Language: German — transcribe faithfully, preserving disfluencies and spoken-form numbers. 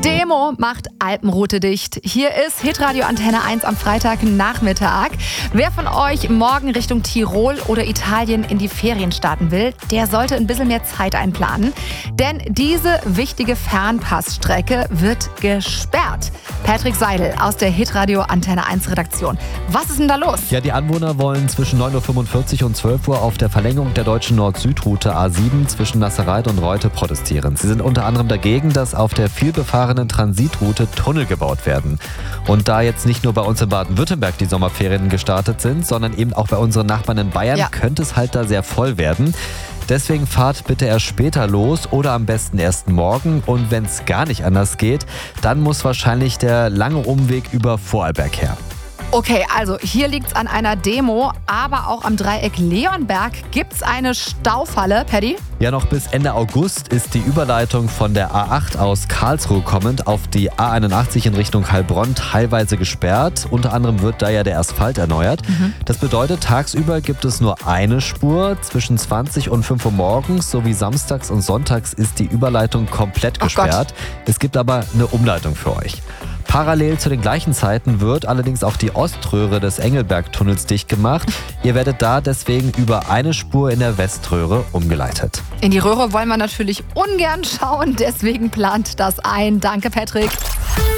Demo macht Alpenroute dicht. Hier ist Hitradio Antenne eins am Freitagnachmittag. Wer von euch morgen Richtung Tirol oder Italien in die Ferien starten will, der sollte ein bisschen mehr Zeit einplanen. Denn diese wichtige Fernpassstrecke wird gesperrt. Patrick Seidel aus der Hitradio Antenne eins Redaktion. Was ist denn da los? Ja, die Anwohner wollen zwischen neun Uhr fünfundvierzig und zwölf Uhr auf der Verlängerung der deutschen Nord-Süd-Route A sieben zwischen Nasserreit und Reute protestieren. Sie sind unter anderem dagegen, dass auf der vielbefahrenen Transitroute Tunnel gebaut werden. Und da jetzt nicht nur bei uns in Baden-Württemberg die Sommerferien gestartet sind, sondern eben auch bei unseren Nachbarn in Bayern, ja, könnte es halt da sehr voll werden. Deswegen fahrt bitte erst später los oder am besten erst morgen. Und wenn es gar nicht anders geht, dann muss wahrscheinlich der lange Umweg über Vorarlberg her. Okay, also hier liegt's an einer Demo, aber auch am Dreieck Leonberg gibt's eine Staufalle. Paddy? Ja, noch bis Ende August ist die Überleitung von der A acht aus Karlsruhe kommend auf die A einundachtzig in Richtung Heilbronn teilweise gesperrt. Unter anderem wird da ja der Asphalt erneuert. Mhm. Das bedeutet, tagsüber gibt es nur eine Spur. Zwischen zwanzig und fünf Uhr morgens sowie samstags und sonntags ist die Überleitung komplett gesperrt. Es gibt aber eine Umleitung für euch. Parallel zu den gleichen Zeiten wird allerdings auch die Oströhre des Engelbergtunnels dicht gemacht. Ihr werdet da deswegen über eine Spur in der Weströhre umgeleitet. In die Röhre wollen wir natürlich ungern schauen, deswegen plant das ein. Danke, Patrick.